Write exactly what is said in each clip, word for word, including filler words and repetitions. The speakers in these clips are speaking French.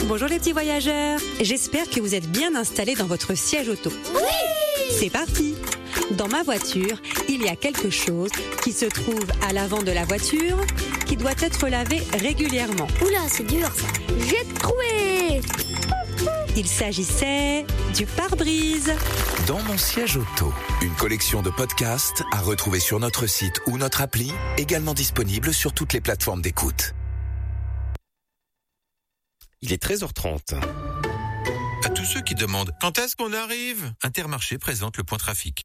Bonjour les petits voyageurs. J'espère que vous êtes bien installés dans votre siège auto. Oui! C'est parti! Dans ma voiture, il y a quelque chose qui se trouve à l'avant de la voiture qui doit être lavé régulièrement. Oula, c'est dur ça. J'ai trouvé! Il s'agissait du pare-brise. Dans mon siège auto, une collection de podcasts à retrouver sur notre site ou notre appli, également disponible sur toutes les plateformes d'écoute. Il est treize heures trente. À tous ceux qui demandent quand est-ce qu'on arrive, Intermarché présente le point trafic.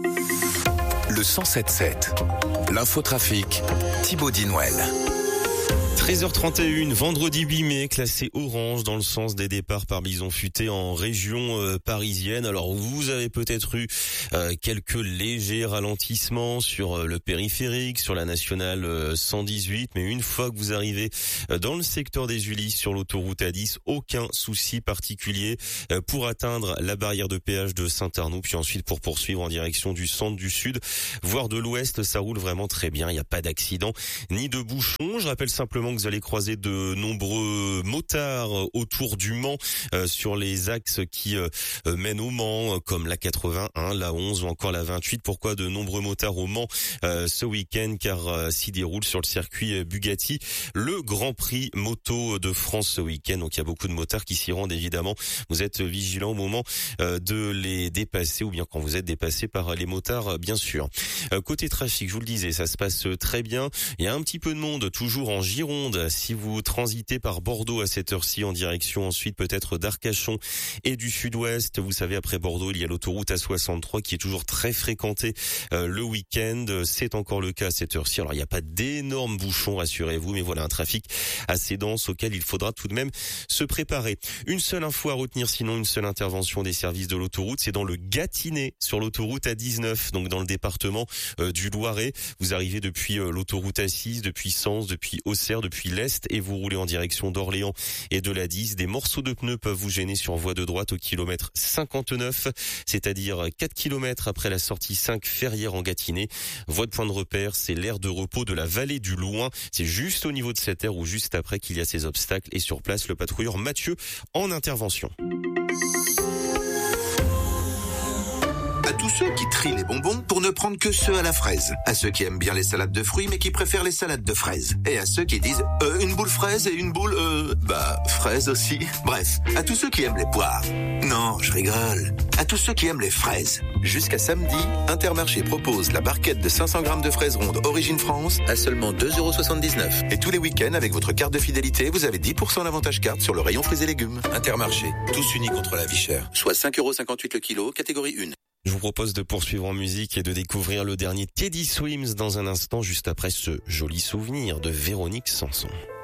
Le cent sept sept, l'infotrafic, Thibaut Dinouel. treize heures trente et un, vendredi huit mai, classé orange dans le sens des départs par bison futé en région euh, parisienne. Alors vous avez peut-être eu euh, quelques légers ralentissements sur euh, le périphérique, sur la nationale euh, cent dix-huit, mais une fois que vous arrivez euh, dans le secteur des Ulysses sur l'autoroute A dix, aucun souci particulier euh, pour atteindre la barrière de péage de Saint-Arnoux, puis ensuite pour poursuivre en direction du centre, du sud, voire de l'ouest. Ça roule vraiment très bien, il n'y a pas d'accident ni de bouchon. Je rappelle simplement que vous allez croiser de nombreux motards autour du Mans euh, sur les axes qui euh, mènent au Mans, comme la quatre-vingt-un, la onze ou encore la vingt-huit. Pourquoi de nombreux motards au Mans euh, ce week-end? Car euh, s'y déroule sur le circuit Bugatti le Grand Prix moto de France ce week-end. Donc il y a beaucoup de motards qui s'y rendent évidemment. Vous êtes vigilants au moment euh, de les dépasser, ou bien quand vous êtes dépassé par les motards, bien sûr. Euh, côté trafic, je vous le disais, ça se passe très bien. Il y a un petit peu de monde toujours en Gironde. Si vous transitez par Bordeaux à cette heure-ci en direction ensuite peut-être d'Arcachon et du sud-ouest, vous savez, après Bordeaux, il y a l'autoroute A soixante-trois qui est toujours très fréquentée euh, le week-end. C'est encore le cas à cette heure-ci. Alors il n'y a pas d'énormes bouchons, rassurez-vous, mais voilà un trafic assez dense auquel il faudra tout de même se préparer. Une seule info à retenir, sinon une seule intervention des services de l'autoroute, c'est dans le Gâtinais sur l'autoroute A dix-neuf, donc dans le département euh, du Loiret. Vous arrivez depuis euh, l'autoroute A six, depuis Sens, depuis Auxerre, depuis l'Est, et vous roulez en direction d'Orléans et de l'A dix. Des morceaux de pneus peuvent vous gêner sur voie de droite au kilomètre cinquante-neuf, c'est-à-dire quatre kilomètres après la sortie cinq Ferrières en Gâtinais. Voie de point de repère, c'est l'aire de repos de la vallée du Loing. C'est juste au niveau de cette aire ou juste après qu'il y a ces obstacles, et sur place, le patrouilleur Mathieu en intervention. À tous ceux qui trient les bonbons pour ne prendre que ceux à la fraise. À ceux qui aiment bien les salades de fruits mais qui préfèrent les salades de fraises. Et à ceux qui disent euh, une boule fraise et une boule euh, bah fraise aussi. Bref, à tous ceux qui aiment les poires. Non, je rigole. À tous ceux qui aiment les fraises. Jusqu'à samedi, Intermarché propose la barquette de cinq cents grammes de fraises rondes Origine France à seulement deux euros soixante-dix-neuf. Et tous les week-ends, avec votre carte de fidélité, vous avez dix pour cent d'avantage carte sur le rayon fruits et légumes. Intermarché, tous unis contre la vie chère. Soit cinq euros cinquante-huit le kilo, catégorie un. Je vous propose de poursuivre en musique et de découvrir le dernier Teddy Swims dans un instant, juste après ce joli souvenir de Véronique Sanson.